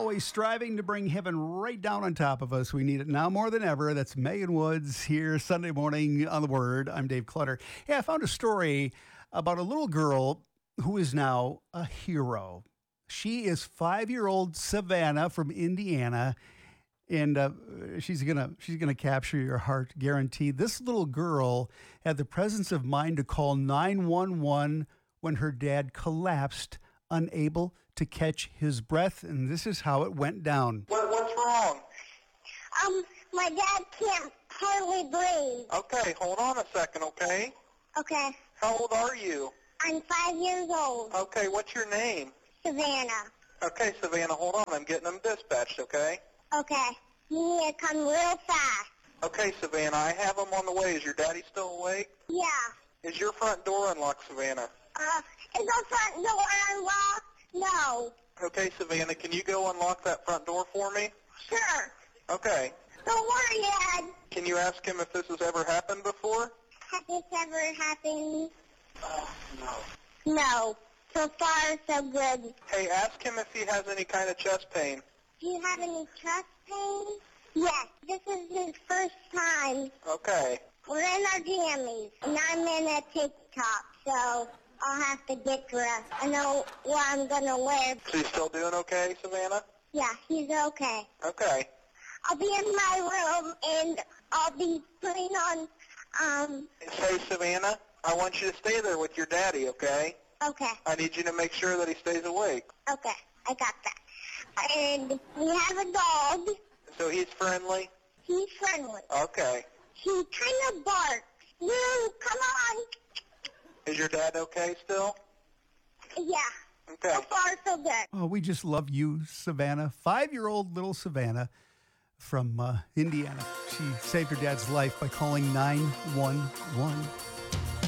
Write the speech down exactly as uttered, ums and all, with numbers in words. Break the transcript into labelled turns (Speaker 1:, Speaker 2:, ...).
Speaker 1: always striving to bring heaven right down on top of us. We need it now more than ever. That's Megan Woods here Sunday morning on The Word. I'm Dave Clutter. Hey, I found a story about a little girl who is now a hero. She is five-year-old Savannah from Indiana, and uh, she's gonna she's gonna capture your heart, guaranteed. This little girl had the presence of mind to call nine one one when her dad collapsed, unable to catch his breath, and this is how it went down.
Speaker 2: What, what's wrong?
Speaker 3: Um, my dad can't hardly breathe.
Speaker 2: Okay, hold on a second, okay?
Speaker 3: Okay.
Speaker 2: How old are you?
Speaker 3: I'm five years old.
Speaker 2: Okay, what's your name?
Speaker 3: Savannah.
Speaker 2: Okay, Savannah, hold on. I'm getting them dispatched, okay?
Speaker 3: Okay. You need to come real fast.
Speaker 2: Okay, Savannah, I have them on the way. Is your daddy still awake?
Speaker 3: Yeah.
Speaker 2: Is your front door unlocked, Savannah?
Speaker 3: Uh, is the front door unlocked? No.
Speaker 2: Okay, Savannah, can you go unlock that front door for me?
Speaker 3: Sure.
Speaker 2: Okay.
Speaker 3: Don't worry, Dad.
Speaker 2: Can you ask him if this has ever happened before?
Speaker 3: Has this ever happened?
Speaker 2: Uh, no.
Speaker 3: No. So far, so good.
Speaker 2: Hey, ask him if he has any kind of chest pain.
Speaker 3: Do you have any chest pain? Yes. This is his first time.
Speaker 2: Okay.
Speaker 3: We're in our jammies, and I'm in a TikTok, so I'll have to get dressed. I know what I'm going to wear.
Speaker 2: So you still doing okay, Savannah?
Speaker 3: Yeah, he's okay.
Speaker 2: Okay.
Speaker 3: I'll be in my room, and I'll be putting on, um...
Speaker 2: Say, Savannah, I want you to stay there with your daddy, okay?
Speaker 3: Okay.
Speaker 2: I need you to make sure that he stays awake.
Speaker 3: Okay, I got that. And we have a dog.
Speaker 2: So he's friendly?
Speaker 3: He's friendly.
Speaker 2: Okay.
Speaker 3: He kind of barks. Lou, come on.
Speaker 2: Is your dad okay still?
Speaker 3: Yeah.
Speaker 2: Okay.
Speaker 3: So far, so good.
Speaker 1: Oh, we just love you, Savannah. Five-year-old little Savannah from uh, Indiana. She saved her dad's life by calling nine one one.